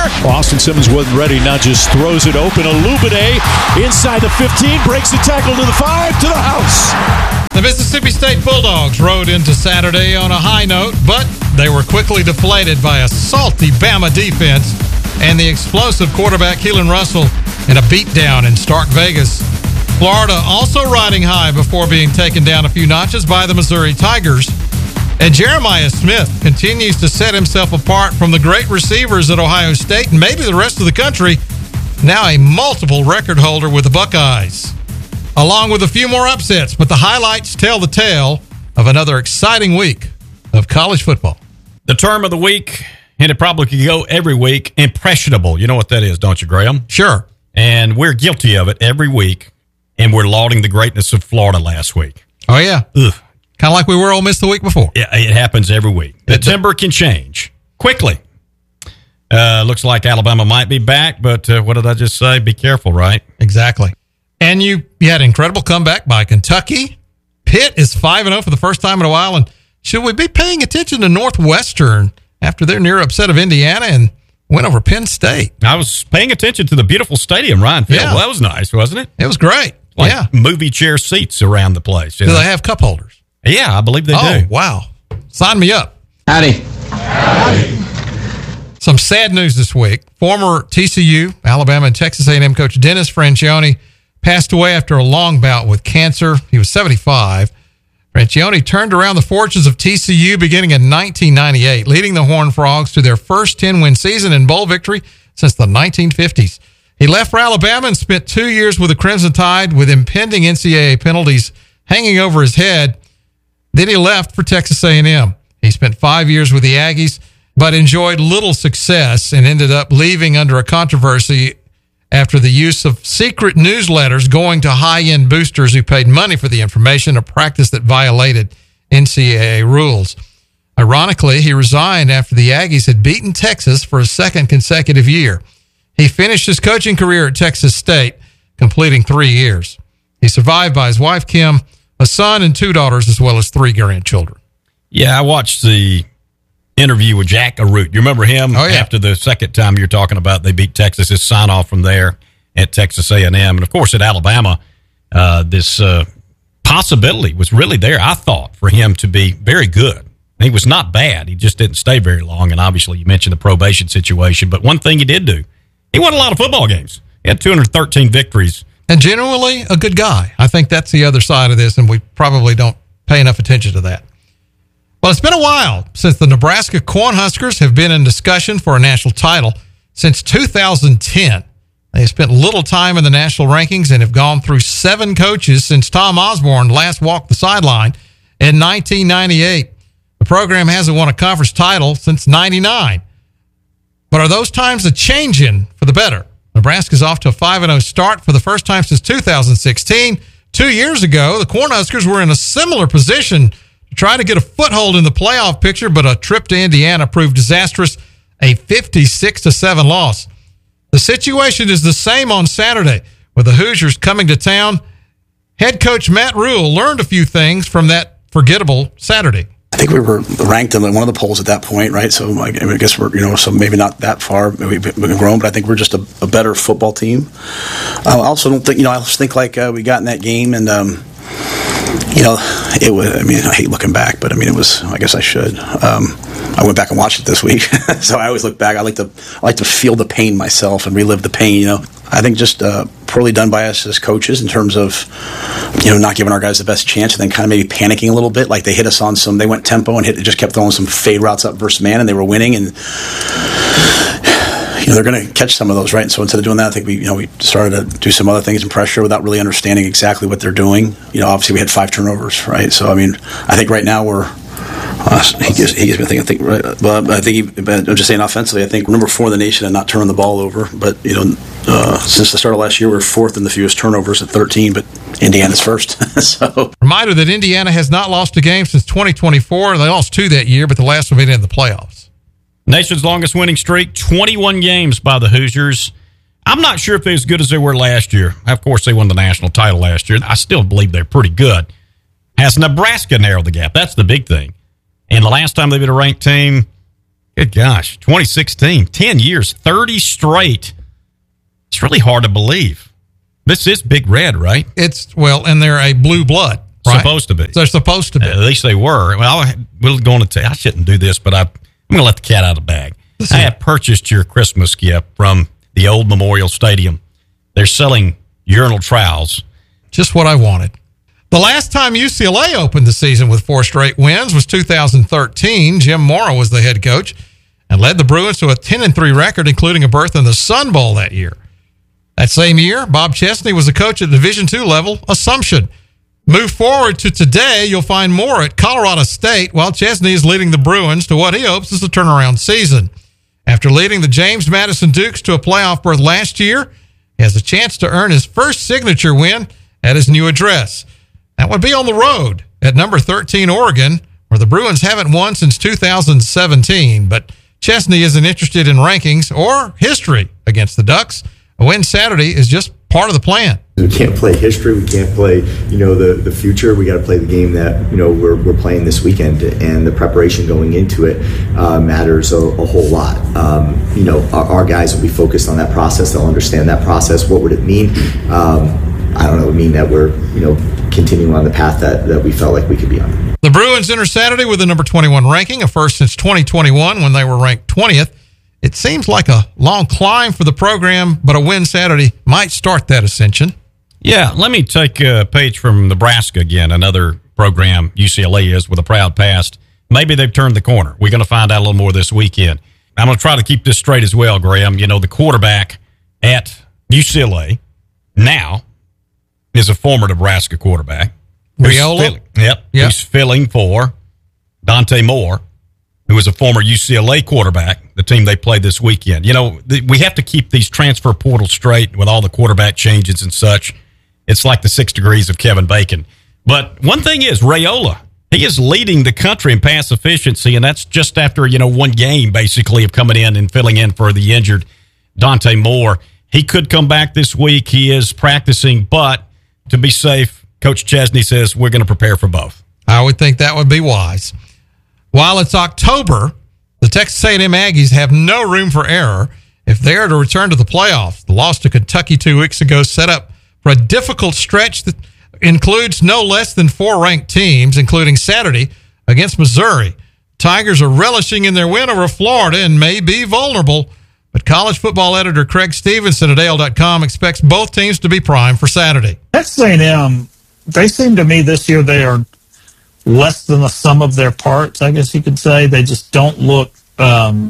Austin Simmons wasn't ready, now just throws it open. Illuminate inside the 15, breaks the tackle to the 5, to the house. The Mississippi State Bulldogs rode into Saturday on a high note, but they were quickly deflated by a salty Bama defense and the explosive quarterback Keelan Russell in a beatdown in Stark Vegas. Florida also riding high before being taken down a few notches by the Missouri Tigers. And Jeremiah Smith continues to set himself apart from the great receivers at Ohio State and maybe the rest of the country, now a multiple record holder with the Buckeyes, along with a few more upsets. But the highlights tell the tale of another exciting week of college football. The term of the week, and it probably could go every week, impressionable. You know what that is, don't you, Graham? Sure. And we're guilty of it every week, and we're lauding the greatness of Florida last week. Oh, yeah. Ugh. Kind of like we were Ole Miss the week before. Yeah, it happens every week. The timber can change quickly. Looks like Alabama might be back, but what did I just say? Be careful, right? Exactly. And you had an incredible comeback by Kentucky. Pitt is 5-0 for the first time in a while. And should we be paying attention to Northwestern after their near upset of Indiana and went over Penn State? I was paying attention to the beautiful stadium, Ryan Field. Yeah. Well, that was nice, wasn't it? It was great. Like yeah. movie chair seats around the place. Do they have cup holders? Yeah, I believe they do. Oh, wow. Sign me up. Howdy. Some sad news this week. Former TCU, Alabama, and Texas A&M coach Dennis Franchione passed away after a long bout with cancer. He was 75. Franchione turned around the fortunes of TCU beginning in 1998, leading the Horned Frogs to their first 10-win season and bowl victory since the 1950s. He left for Alabama and spent 2 years with the Crimson Tide with impending NCAA penalties hanging over his head. Then he left for Texas A&M. He spent 5 years with the Aggies, but enjoyed little success and ended up leaving under a controversy after the use of secret newsletters going to high-end boosters who paid money for the information, a practice that violated NCAA rules. Ironically, he resigned after the Aggies had beaten Texas for a second consecutive year. He finished his coaching career at Texas State, completing 3 years. He's survived by his wife, Kim, a son and 2 daughters, as well as 3 grandchildren. Yeah, I watched the interview with Jack Arute. You remember him? Oh, yeah. After the second time you're talking about they beat Texas, his sign-off from there at Texas A&M. And, of course, at Alabama, this possibility was really there, I thought, for him to be very good. He was not bad. He just didn't stay very long. And, obviously, you mentioned the probation situation. But one thing he did do, he won a lot of football games. He had 213 victories. And generally a good guy. I think that's the other side of this, and we probably don't pay enough attention to that. Well, it's been a while since the Nebraska Cornhuskers have been in discussion for a national title since 2010. They have spent little time in the national rankings and have gone through 7 coaches since Tom Osborne last walked the sideline in 1998. The program hasn't won a conference title since 99. But are those times a changing for the better? Nebraska's off to a 5-0 start for the first time since 2016. 2 years ago, the Cornhuskers were in a similar position to try to get a foothold in the playoff picture, but a trip to Indiana proved disastrous, a 56-7 loss. The situation is the same on Saturday, with the Hoosiers coming to town. Head coach Matt Rhule learned a few things from that forgettable Saturday. I think we were ranked in one of the polls at that point, right? So I guess we're, so maybe not that far. We've grown, but I think we're just a better football team. I also don't think, I just think like we got in that game and, it was, I hate looking back, but it was, I guess I should. I went back and watched it this week. So I always look back. I like to feel the pain myself and relive the pain, I think just poorly done by us as coaches in terms of, not giving our guys the best chance and then kind of maybe panicking a little bit. Like they hit us on they went tempo and just kept throwing some fade routes up versus man and they were winning and, they're going to catch some of those, right? And so instead of doing that, I think we started to do some other things in pressure without really understanding exactly what they're doing. Obviously we had 5 turnovers, right? So, I think right now we're, he gives me a thing, right? But I think I'm just saying offensively, I think we're number 4 in the nation and not turning the ball over. But, since the start of last year, we're 4th in the fewest turnovers at 13, but Indiana's first. So reminder that Indiana has not lost a game since 2024. They lost 2 that year, but the last one made it in the playoffs. Nation's longest winning streak, 21 games by the Hoosiers. I'm not sure if they're as good as they were last year. Of course, they won the national title last year. I still believe they're pretty good. Has Nebraska narrowed the gap? That's the big thing. And the last time they beat a ranked team, Good gosh. 2016, 10 years, 30 straight. It's really hard to believe. This is Big Red, right? And they're a blue blood, right? Supposed to be. They're supposed to be. At least they were. Well, we're going to tell you, I shouldn't do this, but I'm going to let the cat out of the bag. I have purchased your Christmas gift from the old Memorial Stadium. They're selling urinal trowels. Just what I wanted. The last time UCLA opened the season with 4 straight wins was 2013. Jim Mora was the head coach and led the Bruins to a 10-3 record, including a berth in the Sun Bowl that year. That same year, Bob Chesney was the coach at Division II level, Assumption. Move forward to today, you'll find Mora at Colorado State, while Chesney is leading the Bruins to what he hopes is a turnaround season. After leading the James Madison Dukes to a playoff berth last year, he has a chance to earn his first signature win at his new address. That would be on the road at number 13 Oregon, where the Bruins haven't won since 2017. But Chesney isn't interested in rankings or history against the Ducks. A win Saturday is just part of the plan. We can't play history. We can't play, the future. We got to play the game that, we're playing this weekend, and the preparation going into it matters a whole lot. Our guys will be focused on that process. They'll understand that process. What would it mean? I don't know. It would mean that we're, continuing on the path that we felt like we could be on. The Bruins enter Saturday with a number 21 ranking, a first since 2021 when they were ranked 20th. It seems like a long climb for the program, but a win Saturday might start that ascension. Yeah, let me take a page from Nebraska again, another program UCLA is with a proud past. Maybe they've turned the corner. We're going to find out a little more this weekend. I'm going to try to keep this straight as well, Graham. The quarterback at UCLA now is a former Nebraska quarterback. Raiola? Yep. He's filling for Dante Moore, who was a former UCLA quarterback, the team they played this weekend. We have to keep these transfer portals straight with all the quarterback changes and such. It's like the 6 degrees of Kevin Bacon. But one thing is, Raiola, he is leading the country in pass efficiency, and that's just after, one game, basically, of coming in and filling in for the injured Dante Moore. He could come back this week. He is practicing, but to be safe, Coach Chesney says we're going to prepare for both. I would think that would be wise. While it's October, the Texas A&M Aggies have no room for error if they are to return to the playoffs. The loss to Kentucky 2 weeks ago set up for a difficult stretch that includes no less than 4 ranked teams, including Saturday against Missouri. Tigers are relishing in their win over Florida and may be vulnerable, but college football editor Craig Stevenson at AL.com expects both teams to be primed for Saturday. Texas A&M, they seem to me this year they are less than the sum of their parts, I guess you could say. They just don't look, for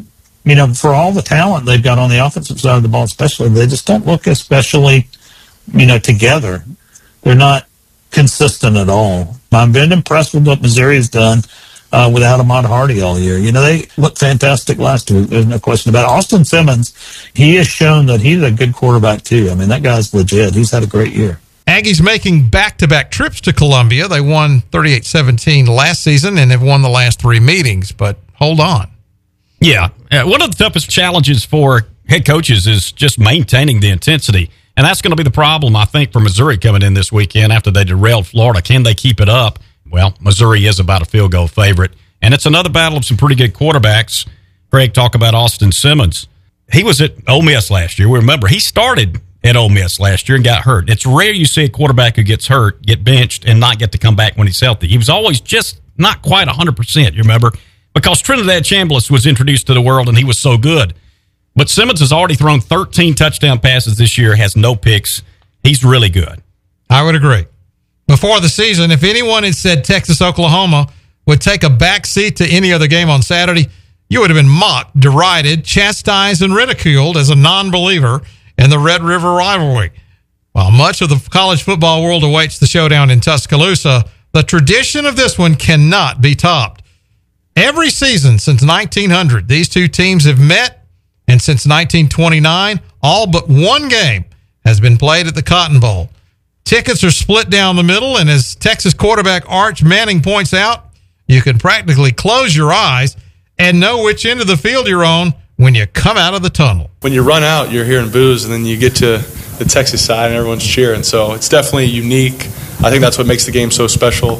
all the talent they've got on the offensive side of the ball especially, they just don't look especially, together. They're not consistent at all. I've been impressed with what Missouri has done without Ahmad Hardy all year. They looked fantastic last week. There's no question about it. Austin Simmons, he has shown that he's a good quarterback too. That guy's legit. He's had a great year. Aggies making back-to-back trips to Columbia. They won 38-17 last season and have won the last 3 meetings, but hold on. Yeah. One of the toughest challenges for head coaches is just maintaining the intensity, and that's going to be the problem, I think, for Missouri coming in this weekend after they derailed Florida. Can they keep it up? Well, Missouri is about a field goal favorite, and it's another battle of some pretty good quarterbacks. Greg, talk about Austin Simmons. He was at Ole Miss last year. Remember, he started at Ole Miss last year and got hurt. It's rare you see a quarterback who gets hurt, get benched, and not get to come back when he's healthy. He was always just not quite 100%, you remember? Because Trinidad Chambliss was introduced to the world, and he was so good. But Simmons has already thrown 13 touchdown passes this year, has no picks. He's really good. I would agree. Before the season, if anyone had said Texas-Oklahoma would take a back seat to any other game on Saturday, you would have been mocked, derided, chastised, and ridiculed as a non-believer in the Red River rivalry. While much of the college football world awaits the showdown in Tuscaloosa, the tradition of this one cannot be topped. Every season since 1900, these two teams have met, and since 1929, all but one game has been played at the Cotton Bowl. Tickets are split down the middle, and as Texas quarterback Arch Manning points out, you can practically close your eyes and know which end of the field you're on when you come out of the tunnel. When you run out, you're hearing boos, and then you get to the Texas side and everyone's cheering. So it's definitely unique. I think that's what makes the game so special.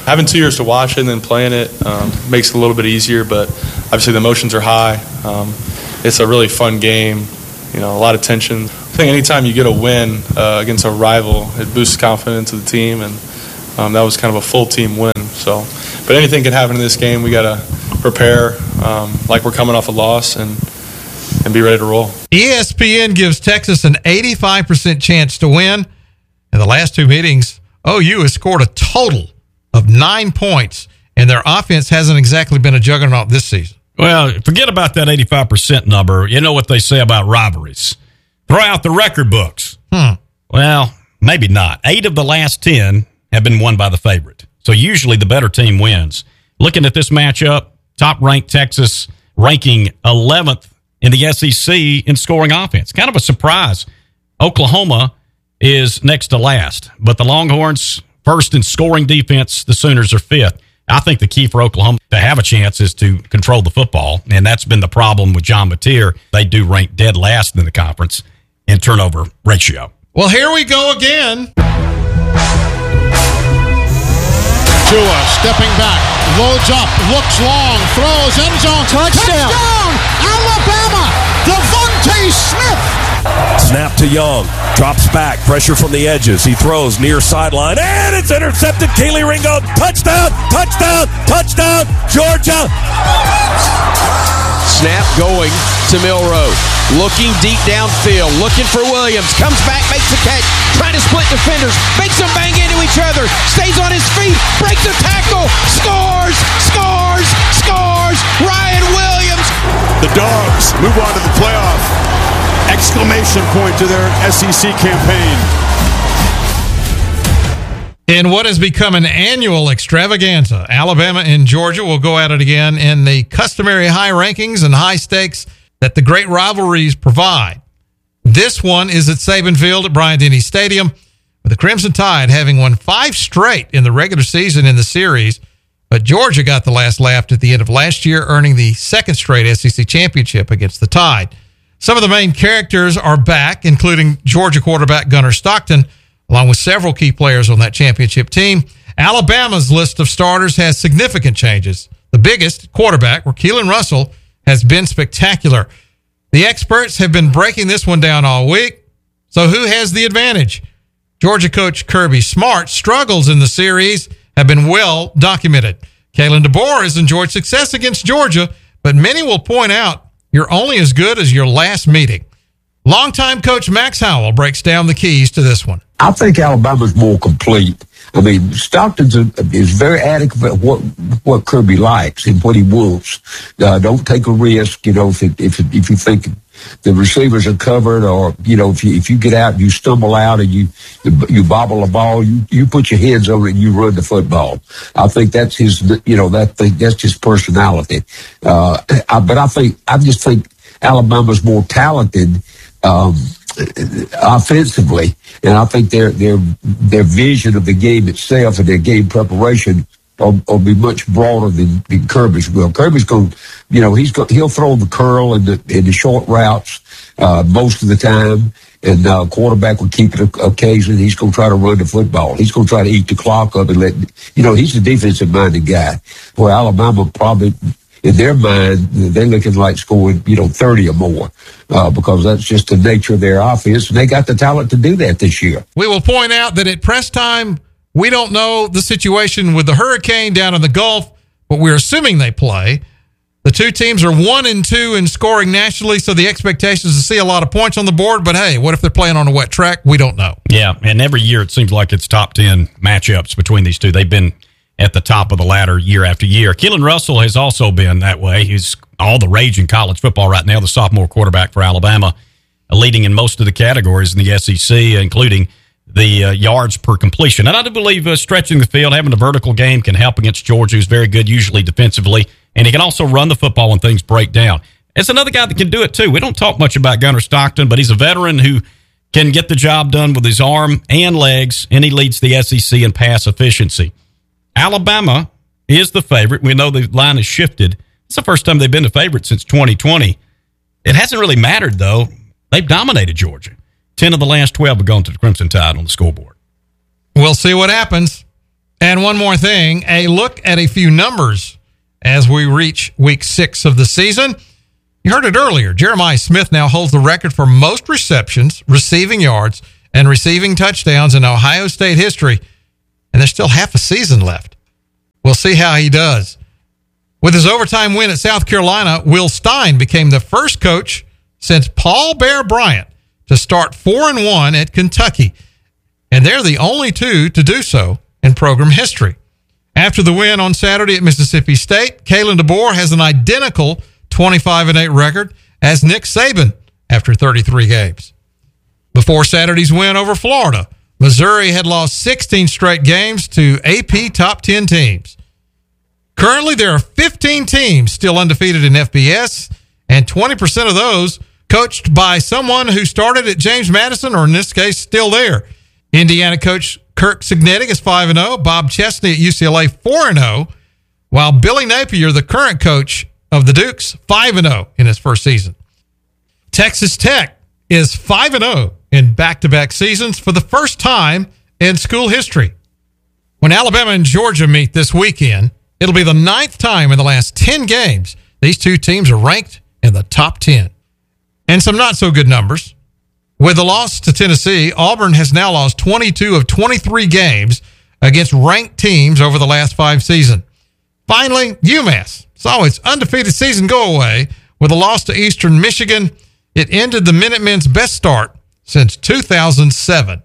having 2 years to watch it and then playing it makes it a little bit easier, but obviously the emotions are high. It's a really fun game, a lot of tension. I think anytime you get a win against a rival, it boosts confidence of the team, and that was kind of a full team win. So, but anything can happen in this game. We got to prepare like we're coming off a loss and be ready to roll. ESPN gives Texas an 85% chance to win. In the last 2 meetings, OU has scored a total of 9 points, and their offense hasn't exactly been a juggernaut this season. Well, forget about that 85% number. You know what they say about rivalries. Throw out the record books. Well, maybe not. 8 of the last 10 have been won by the favorite. So usually the better team wins. Looking at this matchup, top-ranked Texas ranking 11th in the SEC in scoring offense. Kind of a surprise. Oklahoma is next to last, but the Longhorns first in scoring defense, the Sooners are 5th. I think the key for Oklahoma to have a chance is to control the football, and that's been the problem with John Mateer. They do rank dead last in the conference in turnover ratio. Well, here we go again. Tua stepping back, loads up, looks long, throws, end zone, touchdown! Alabama! Devontae Smith! Snap to Young, drops back, pressure from the edges. He throws near sideline, and it's intercepted. Kelee Ringo, touchdown, touchdown, touchdown, Georgia! Snap going to Milroe. Looking deep downfield, looking for Williams. Comes back, makes the catch, trying to split defenders, makes them bang into each other, stays on his feet, breaks a tackle, scores, scores, scores. Ryan Williams. The Dogs move on to the playoff. Exclamation point to their SEC campaign. In what has become an annual extravaganza, Alabama and Georgia will go at it again in the customary high rankings and high stakes that the great rivalries provide. This one is at Saban Field at Bryant-Denny Stadium, with the Crimson Tide having won 5 straight in the regular season in the series. But Georgia got the last laugh at the end of last year, earning the 2nd straight SEC championship against the Tide. Some of the main characters are back, including Georgia quarterback Gunnar Stockton, along with several key players on that championship team. Alabama's list of starters has significant changes. The biggest, quarterback, where Keelan Russell has been spectacular. The experts have been breaking this one down all week. So who has the advantage? Georgia coach Kirby Smart's struggles in the series have been well documented. Kalen DeBoer has enjoyed success against Georgia, but many will point out you're only as good as your last meeting. Longtime coach Max Howell breaks down the keys to this one. I think Alabama's more complete. I mean, Stockton is very adequate at what Kirby likes and what he wants. Don't take a risk, if you think the receivers are covered, or if you get out and you stumble out and you bobble a ball, you put your hands on it and you run the football. I think that's his that's his personality. But I just think Alabama's more talented offensively, and I think their vision of the game itself and their game preparation will be much broader than Kirby's will. Kirby's going, he'll throw the curl and the short routes most of the time, and quarterback will keep it occasionally. He's going to try to run the football. He's going to try to eat the clock up and he's a defensive-minded guy. Where Alabama probably, in their mind, they're looking like scoring, 30 or more, because that's just the nature of their offense, and they got the talent to do that this year. We will point out that at press time, we don't know the situation with the hurricane down in the Gulf, but we're assuming they play. The two teams are 1-2 in scoring nationally, so the expectation is to see a lot of points on the board. But hey, what if they're playing on a wet track? We don't know. Yeah, and every year it seems like it's top 10 matchups between these two. They've been at the top of the ladder year after year. Keelan Russell has also been that way. He's all the rage in college football right now, the sophomore quarterback for Alabama, leading in most of the categories in the SEC, including the yards per completion. And I do believe stretching the field, having a vertical game can help against Georgia, who's very good usually defensively, and he can also run the football when things break down. It's another guy that can do it too. We don't talk much about Gunnar Stockton, but he's a veteran who can get the job done with his arm and legs, and he leads the SEC in pass efficiency. Alabama is the favorite. We know the line has shifted. It's the first time they've been the favorite since 2020. It hasn't really mattered, though. They've dominated Georgia. 10 of the last 12 have gone to the Crimson Tide on the scoreboard. We'll see what happens. And one more thing, a look at a few numbers as we reach week 6 of the season. You heard it earlier. Jeremiah Smith now holds the record for most receptions, receiving yards, and receiving touchdowns in Ohio State history. And there's still half a season left. We'll see how he does. With his overtime win at South Carolina, Will Stein became the first coach since Paul Bear Bryant to start 4-1 at Kentucky. And they're the only two to do so in program history. After the win on Saturday at Mississippi State, Kalen DeBoer has an identical 25-8 record as Nick Saban after 33 games. Before Saturday's win over Florida, Missouri had lost 16 straight games to AP top 10 teams. Currently, there are 15 teams still undefeated in FBS, and 20% of those coached by someone who started at James Madison, or in this case, still there. Indiana coach Kirk Cignetti is 5-0, Bob Chesney at UCLA 4-0, while Billy Napier, the current coach of the Dukes, 5-0 in his first season. Texas Tech is 5-0 in back-to-back seasons for the first time in school history. When Alabama and Georgia meet this weekend, it'll be the 9th time in the last 10 games these two teams are ranked in the top 10. And some not-so-good numbers. With the loss to Tennessee, Auburn has now lost 22 of 23 games against ranked teams over the last 5 seasons. Finally, UMass saw its undefeated season go away with a loss to Eastern Michigan. It ended the Minutemen's best start since 2007.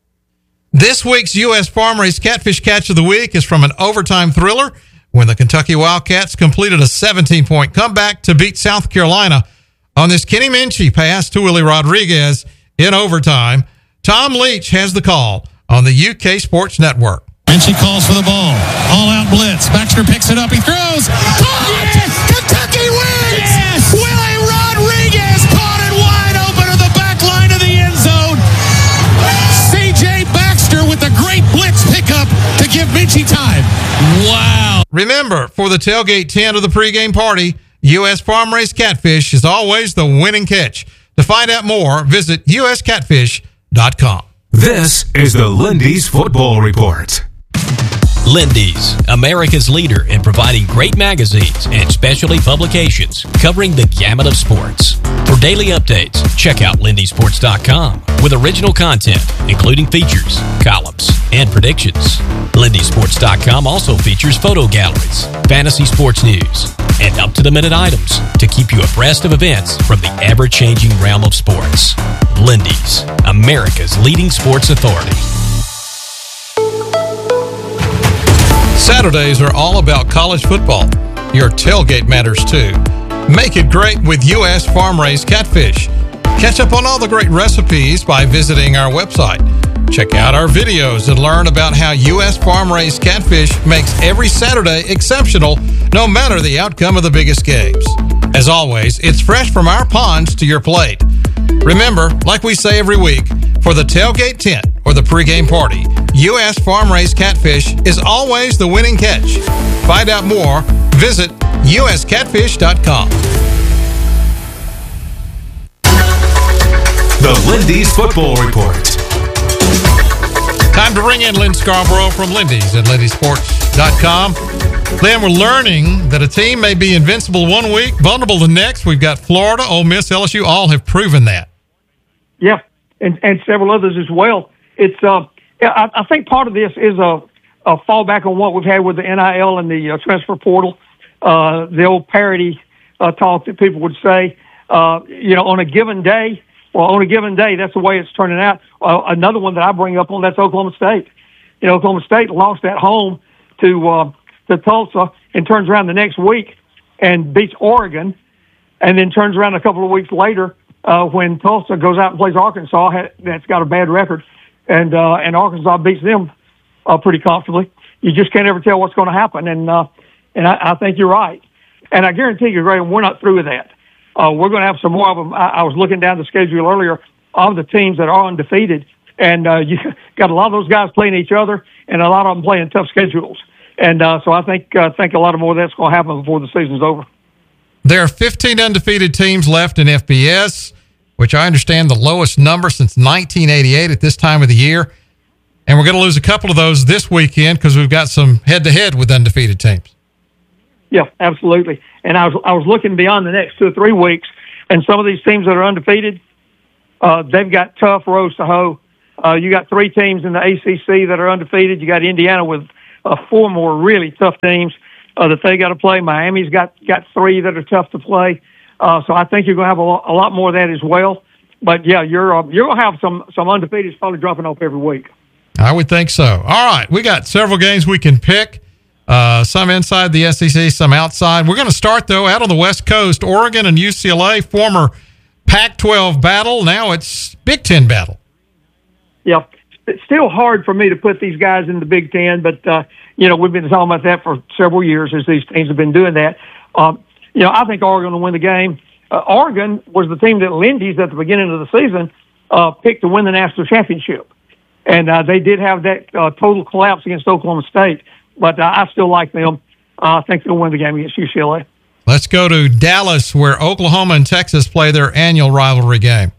This week's U.S. Farm Raised Catfish Catch of the Week is from an overtime thriller when the Kentucky Wildcats completed a 17-point comeback to beat South Carolina. On this Kenny Minchie pass to Willie Rodriguez in overtime, Tom Leach has the call on the UK Sports Network. Minchie calls for the ball. All-out blitz. Baxter picks it up. He throws. Caught! Yes! Kentucky wins! Yes! Willie Rodriguez caught it wide open to the back line of the end zone. C.J. Baxter with a great blitz pickup to give Minchie time. Wow. Remember, for the tailgate 10 of the pregame party, U.S. Farm Raised Catfish is always the winning catch. To find out more, visit uscatfish.com. This is the Lindy's Football Report. Lindy's, America's leader in providing great magazines and specialty publications covering the gamut of sports. For daily updates, check out lindysports.com with original content, including features, columns, and predictions. Lindysports.com also features photo galleries, fantasy sports news, and up-to-the-minute items to keep you abreast of events from the ever-changing realm of sports. Lindy's, America's leading sports authority. Saturdays are all about college football. Your tailgate matters too. Make it great with U.S. Farm Raised Catfish. Catch up on all the great recipes by visiting our website. Check out our videos and learn about how U.S. Farm Raised Catfish makes every Saturday exceptional, no matter the outcome of the biggest games. As always, it's fresh from our ponds to your plate. Remember, like we say every week, for the tailgate tent or the pregame party, U.S. Farm Raised Catfish is always the winning catch. Find out more, visit uscatfish.com. The Lindy's Football Report. Time to bring in Lynn Scarborough from Lindy's at lindysports.com. Lynn, we're learning that a team may be invincible one week, vulnerable the next. We've got Florida, Ole Miss, LSU, all have proven that. Yeah, and several others as well. It's I think part of this is a fallback on what we've had with the NIL and the transfer portal, the old parity talk that people would say, on a given day, that's the way it's turning out. Another one that I bring up on, that's Oklahoma State. Oklahoma State lost at home to Tulsa and turns around the next week and beats Oregon, and then turns around a couple of weeks later when Tulsa goes out and plays Arkansas, that's got a bad record, and Arkansas beats them pretty comfortably. You just can't ever tell what's going to happen, and I think you're right. And I guarantee you, Graham, we're not through with that. We're going to have some more of them. I was looking down the schedule earlier of the teams that are undefeated, and you got a lot of those guys playing each other, and a lot of them playing tough schedules. And so I think a lot of more of that's going to happen before the season's over. There are 15 undefeated teams left in FBS, which I understand the lowest number since 1988 at this time of the year. And we're going to lose a couple of those this weekend because we've got some head-to-head with undefeated teams. Yeah, absolutely. And I was looking beyond the next 2 or 3 weeks, and some of these teams that are undefeated, they've got tough rows to hoe. You got 3 teams in the ACC that are undefeated. You got Indiana with 4 more really tough teams that they got to play. Miami's got 3 that are tough to play. So I think you're going to have a lot more of that as well. But yeah, you're going to have some undefeateds probably dropping off every week. I would think so. All right, we got several games we can pick. Some inside the SEC, some outside. We're going to start though out on the West Coast. Oregon and UCLA, former Pac-12 battle. Now it's Big Ten battle. Yeah, it's still hard for me to put these guys in the Big Ten, but we've been talking about that for several years as these teams have been doing that. I think Oregon will win the game. Oregon was the team that Lindy's at the beginning of the season picked to win the national championship. And they did have that total collapse against Oklahoma State, but I still like them. I think they'll win the game against UCLA. Let's go to Dallas, where Oklahoma and Texas play their annual rivalry game.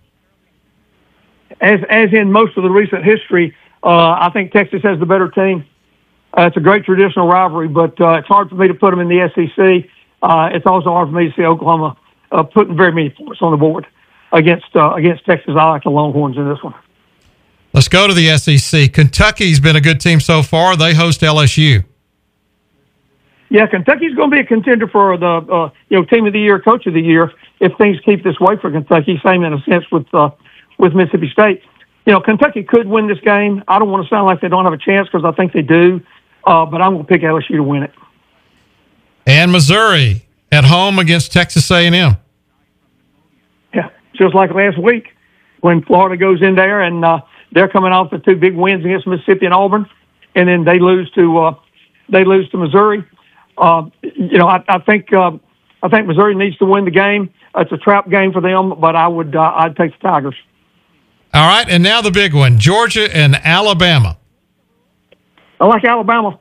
As in most of the recent history, I think Texas has the better team. It's a great traditional rivalry, but it's hard for me to put them in the SEC. It's also hard for me to see Oklahoma putting very many points on the board against Texas. I like the Longhorns in this one. Let's go to the SEC. Kentucky's been a good team so far. They host LSU. Yeah, Kentucky's going to be a contender for the Team of the Year, Coach of the Year if things keep this way for Kentucky. Same in a sense with Mississippi State. Kentucky could win this game. I don't want to sound like they don't have a chance because I think they do, but I'm going to pick LSU to win it. And Missouri at home against Texas A&M. Yeah, just like last week when Florida goes in there and they're coming off the 2 big wins against Mississippi and Auburn, and then they lose to Missouri. I think Missouri needs to win the game. It's a trap game for them, but I'd take the Tigers. All right, and now the big one: Georgia and Alabama. I like Alabama.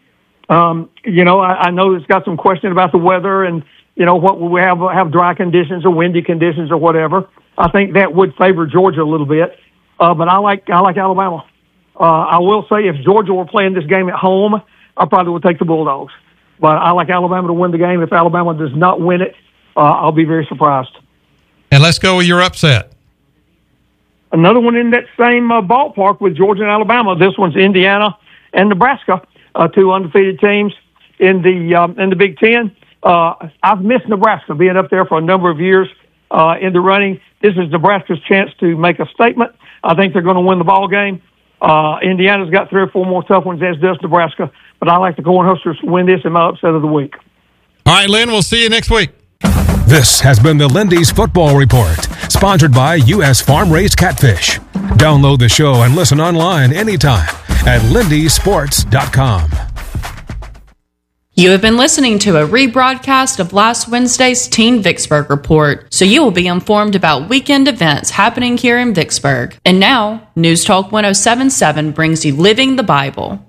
I know it's got some question about the weather and what will we have dry conditions or windy conditions or whatever. I think that would favor Georgia a little bit. But I like Alabama. I will say if Georgia were playing this game at home, I probably would take the Bulldogs. But I like Alabama to win the game. If Alabama does not win it, I'll be very surprised. And let's go with your upset. Another one in that same ballpark with Georgia and Alabama. This one's Indiana and Nebraska, 2 undefeated teams in the Big Ten. I've missed Nebraska being up there for a number of years in the running. This is Nebraska's chance to make a statement. I think they're going to win the ball game. Indiana's got 3 or 4 more tough ones, as does Nebraska. But I like the Cornhuskers to win this in my upset of the week. All right, Lynn, we'll see you next week. This has been the Lindy's Football Report, sponsored by U.S. Farm-Raised Catfish. Download the show and listen online anytime at lindysports.com. You have been listening to a rebroadcast of last Wednesday's Teen Vicksburg Report, so you will be informed about weekend events happening here in Vicksburg. And now, News Talk 1077 brings you Living the Bible.